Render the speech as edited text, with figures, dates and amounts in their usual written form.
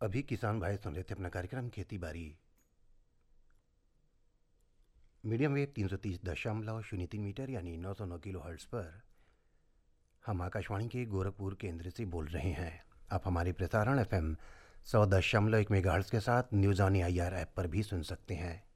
अभी किसान भाई सुन रहे थे अपना कार्यक्रम खेती बाड़ी। मीडियम वेव 330.03 मीटर यानी 909 किलो हर्ट्स पर हम आकाशवाणी के गोरखपुर केंद्र से बोल रहे हैं। आप हमारे प्रसारण FM 100.1 मेगाहर्ट्ज के साथ न्यूज़ ऑन AIR ऐप पर भी सुन सकते हैं।